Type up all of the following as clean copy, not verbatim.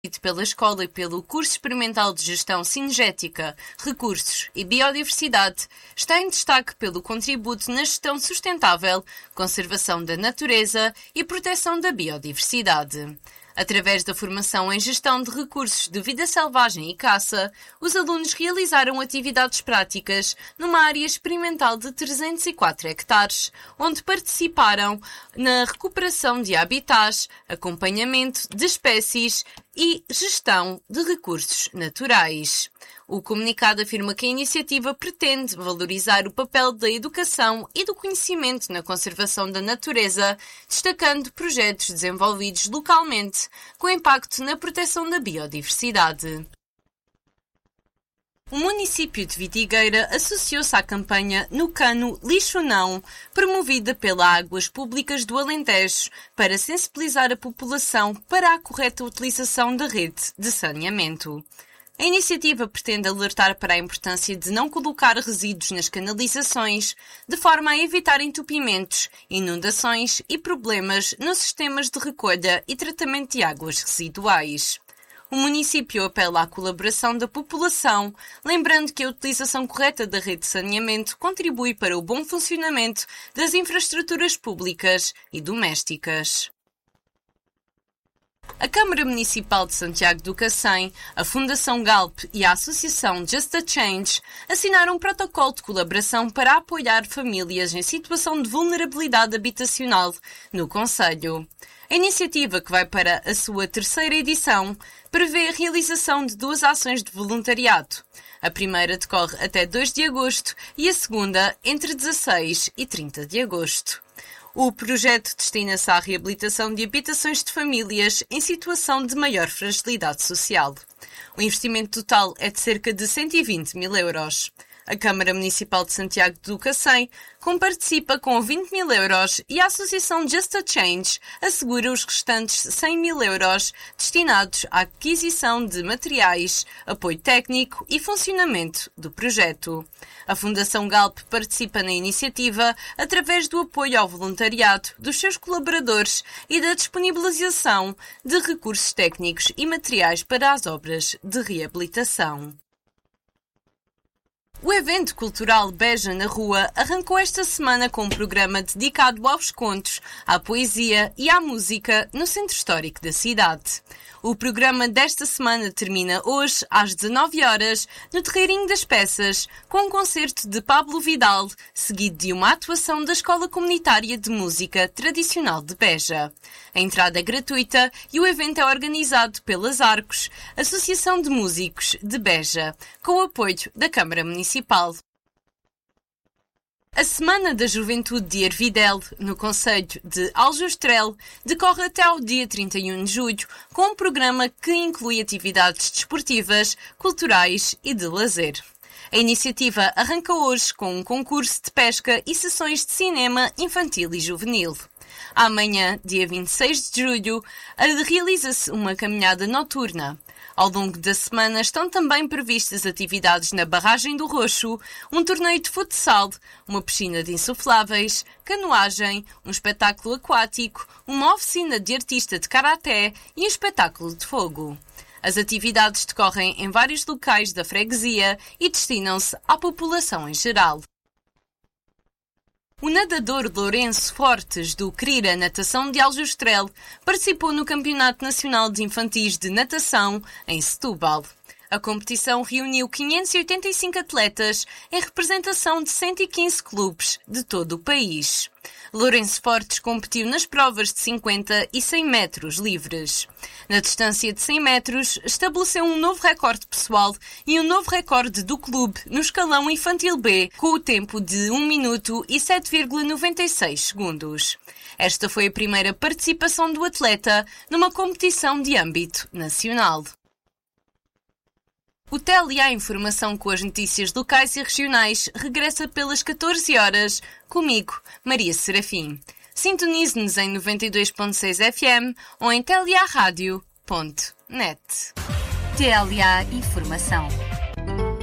pela escola e pelo curso experimental de gestão cinegética, recursos e biodiversidade, está em destaque pelo contributo na gestão sustentável, conservação da natureza e proteção da biodiversidade. Através da formação em gestão de recursos de vida selvagem e caça, os alunos realizaram atividades práticas numa área experimental de 304 hectares, onde participaram na recuperação de habitats, acompanhamento de espécies e gestão de recursos naturais. O comunicado afirma que a iniciativa pretende valorizar o papel da educação e do conhecimento na conservação da natureza, destacando projetos desenvolvidos localmente com impacto na proteção da biodiversidade. O município de Vidigueira associou-se à campanha No Cano, Lixo Não, promovida pela Águas Públicas do Alentejo, para sensibilizar a população para a correta utilização da rede de saneamento. A iniciativa pretende alertar para a importância de não colocar resíduos nas canalizações, de forma a evitar entupimentos, inundações e problemas nos sistemas de recolha e tratamento de águas residuais. O município apela à colaboração da população, lembrando que a utilização correta da rede de saneamento contribui para o bom funcionamento das infraestruturas públicas e domésticas. A Câmara Municipal de Santiago do Cacém, a Fundação Galp e a Associação Just a Change assinaram um protocolo de colaboração para apoiar famílias em situação de vulnerabilidade habitacional no concelho. A iniciativa, que vai para a sua terceira edição, prevê a realização de 2 ações de voluntariado. A primeira decorre até 2 de agosto e a segunda entre 16 e 30 de agosto. O projeto destina-se à reabilitação de habitações de famílias em situação de maior fragilidade social. O investimento total é de cerca de 120 mil euros. A Câmara Municipal de Santiago do Cacém comparticipa com 20 mil euros e a Associação Just a Change assegura os restantes 100 mil euros destinados à aquisição de materiais, apoio técnico e funcionamento do projeto. A Fundação Galp participa na iniciativa através do apoio ao voluntariado dos seus colaboradores e da disponibilização de recursos técnicos e materiais para as obras de reabilitação. O evento cultural Beja na Rua arrancou esta semana com um programa dedicado aos contos, à poesia e à música no centro histórico da cidade. O programa desta semana termina hoje, às 19 horas, no Terreirinho das Peças, com um concerto de Pablo Vidal, seguido de uma atuação da Escola Comunitária de Música Tradicional de Beja. A entrada é gratuita e o evento é organizado pelas Arcos, Associação de Músicos de Beja, com o apoio da Câmara Municipal. A Semana da Juventude de Ervidel, no concelho de Aljustrel, decorre até ao dia 31 de julho, com um programa que inclui atividades desportivas, culturais e de lazer. A iniciativa arranca hoje com um concurso de pesca e sessões de cinema infantil e juvenil. Amanhã, dia 26 de julho, realiza-se uma caminhada noturna. Ao longo da semana estão também previstas atividades na Barragem do Roxo, um torneio de futsal, uma piscina de insufláveis, canoagem, um espetáculo aquático, uma oficina de artista de karaté e um espetáculo de fogo. As atividades decorrem em vários locais da freguesia e destinam-se à população em geral. O nadador Lourenço Fortes, do Crira Natação de Aljustrel, participou no Campeonato Nacional de Infantis de Natação, em Setúbal. A competição reuniu 585 atletas em representação de 115 clubes de todo o país. Lourenço Fortes competiu nas provas de 50 e 100 metros livres. Na distância de 100 metros, estabeleceu um novo recorde pessoal e um novo recorde do clube no escalão infantil B, com o tempo de 1 minuto e 7,96 segundos. Esta foi a primeira participação do atleta numa competição de âmbito nacional. O TLA Informação com as notícias locais e regionais regressa pelas 14 horas, comigo, Maria Serafim. Sintonize-nos em 92.6 FM ou em tlarádio.net. TLA Informação.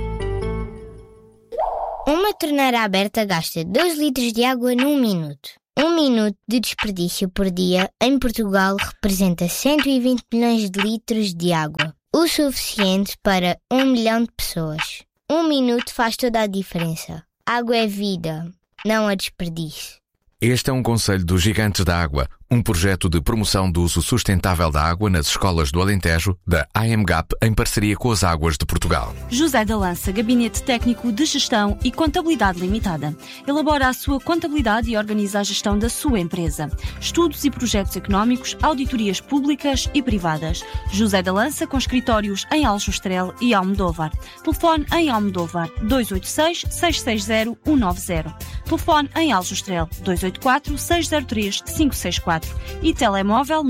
Uma torneira aberta gasta 2 litros de água num minuto. Um minuto de desperdício por dia em Portugal representa 120 milhões de litros de água, o suficiente para 1 milhão de pessoas. 1 minuto faz toda a diferença. Água é vida, não a desperdício. Este é um conselho dos Gigantes da Água, um projeto de promoção do uso sustentável da água nas escolas do Alentejo, da AMGAP, em parceria com as Águas de Portugal. José da Lança, Gabinete Técnico de Gestão e Contabilidade Limitada. Elabora a sua contabilidade e organiza a gestão da sua empresa. Estudos e projetos económicos, auditorias públicas e privadas. José da Lança, com escritórios em Aljustrel e Almodóvar. Telefone em Almodóvar 286-660-190. Telefone em Aljustrel 284-603-564 e telemóvel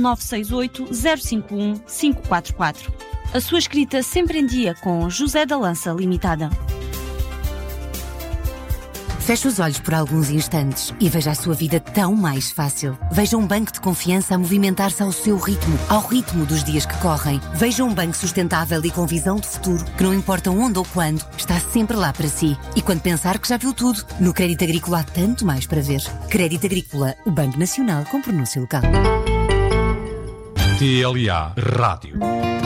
968-051-544. A sua escrita sempre em dia com José da Lança Limitada. Feche os olhos por alguns instantes e veja a sua vida tão mais fácil. Veja um banco de confiança a movimentar-se ao seu ritmo, ao ritmo dos dias que correm. Veja um banco sustentável e com visão de futuro, que não importa onde ou quando, está sempre lá para si. E quando pensar que já viu tudo, no Crédito Agrícola há tanto mais para ver. Crédito Agrícola, o Banco Nacional com pronúncia local. TLA Rádio.